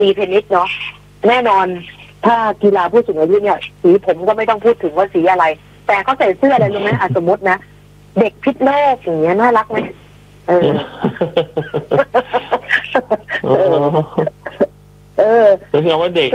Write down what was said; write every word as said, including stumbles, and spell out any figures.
ตีเทนนิสเนาะแน่นอนถ้ากีฬาผู้สูงอายุเนี่ยสีผมก็ไม่ต้องพูดถึงว่าสีอะไรแต่เขาใส่เสื้ออะไรรู้ไหมอ่ะสมมตินะเด็กพิษโลกอย่างเงี้ยน่ารักไหมเออเออเออเป็นคำว่าเด็ก